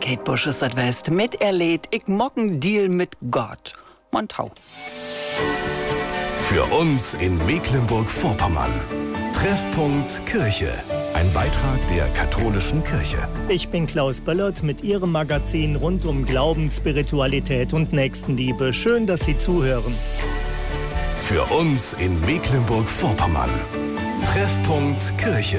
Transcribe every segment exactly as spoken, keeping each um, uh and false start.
Kate Bush ist das West. Mit erlebt, ich mocken Deal mit Gott. Montau. Für uns in Mecklenburg-Vorpommern. Treffpunkt Kirche. Ein Beitrag der katholischen Kirche. Ich bin Klaus Böllert mit Ihrem Magazin rund um Glauben, Spiritualität und Nächstenliebe. Schön, dass Sie zuhören. Für uns in Mecklenburg-Vorpommern. Treffpunkt Kirche.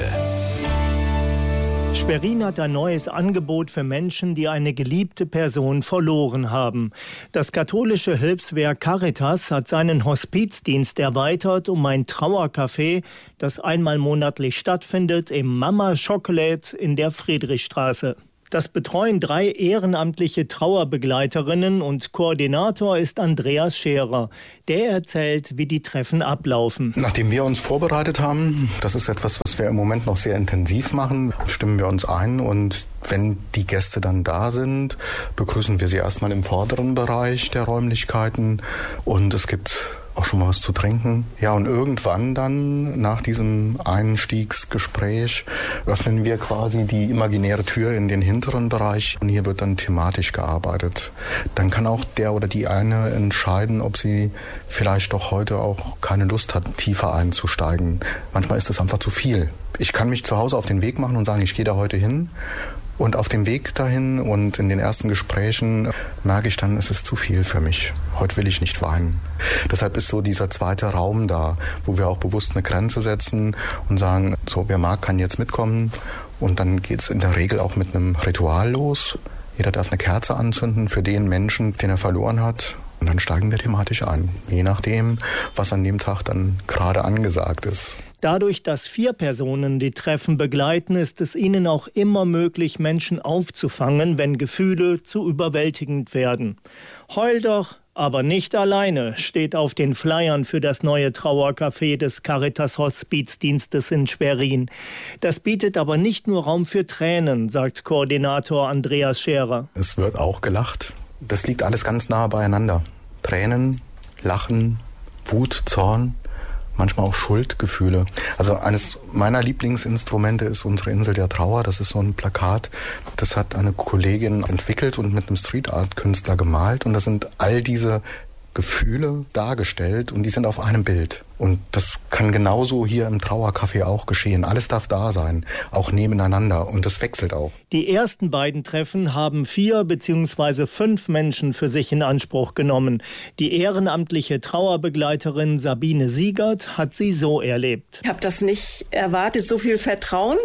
Schwerin hat ein neues Angebot für Menschen, die eine geliebte Person verloren haben. Das katholische Hilfswerk Caritas hat seinen Hospizdienst erweitert um ein Trauercafé, das einmal monatlich stattfindet im Mama Chocolate in der Friedrichstraße. Das betreuen drei ehrenamtliche Trauerbegleiterinnen und Koordinator ist Andreas Scherer. Der erzählt, wie die Treffen ablaufen. Nachdem wir uns vorbereitet haben, das ist etwas, was wir im Moment noch sehr intensiv machen, stimmen wir uns ein und wenn die Gäste dann da sind, begrüßen wir sie erstmal im vorderen Bereich der Räumlichkeiten und es gibt auch schon mal was zu trinken. Ja, und irgendwann dann, nach diesem Einstiegsgespräch, öffnen wir quasi die imaginäre Tür in den hinteren Bereich und hier wird dann thematisch gearbeitet. Dann kann auch der oder die eine entscheiden, ob sie vielleicht doch heute auch keine Lust hat, tiefer einzusteigen. Manchmal ist das einfach zu viel. Ich kann mich zu Hause auf den Weg machen und sagen, ich gehe da heute hin. Und auf dem Weg dahin und in den ersten Gesprächen merke ich dann, es ist zu viel für mich. Heute will ich nicht weinen. Deshalb ist so dieser zweite Raum da, wo wir auch bewusst eine Grenze setzen und sagen, so wer mag, kann jetzt mitkommen. Und dann geht es in der Regel auch mit einem Ritual los. Jeder darf eine Kerze anzünden für den Menschen, den er verloren hat. Und dann steigen wir thematisch ein, je nachdem, was an dem Tag dann gerade angesagt ist. Dadurch, dass vier Personen die Treffen begleiten, ist es ihnen auch immer möglich, Menschen aufzufangen, wenn Gefühle zu überwältigend werden. Heul doch, aber nicht alleine, steht auf den Flyern für das neue Trauercafé des Caritas Hospizdienstes in Schwerin. Das bietet aber nicht nur Raum für Tränen, sagt Koordinator Andreas Scherer. Es wird auch gelacht. Das liegt alles ganz nah beieinander. Tränen, Lachen, Wut, Zorn, manchmal auch Schuldgefühle. Also eines meiner Lieblingsinstrumente ist unsere Insel der Trauer. Das ist so ein Plakat, das hat eine Kollegin entwickelt und mit einem Street-Art-Künstler gemalt. Und das sind all diese Gefühle dargestellt und die sind auf einem Bild. Und das kann genauso hier im Trauercafé auch geschehen. Alles darf da sein, auch nebeneinander und das wechselt auch. Die ersten beiden Treffen haben vier bzw. fünf Menschen für sich in Anspruch genommen. Die ehrenamtliche Trauerbegleiterin Sabine Siegert hat sie so erlebt. Ich habe das nicht erwartet, so viel Vertrauen,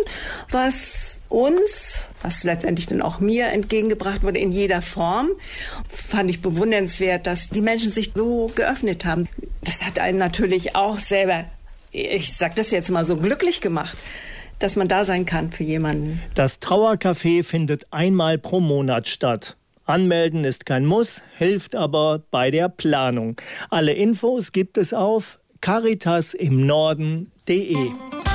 was uns, was letztendlich dann auch mir entgegengebracht wurde in jeder Form, fand ich bewundernswert, dass die Menschen sich so geöffnet haben. Das hat einen natürlich auch selber, ich sag das jetzt mal so, glücklich gemacht, dass man da sein kann für jemanden. Das Trauercafé findet einmal pro Monat statt. Anmelden ist kein Muss, hilft aber bei der Planung. Alle Infos gibt es auf caritas im Norden punkt de.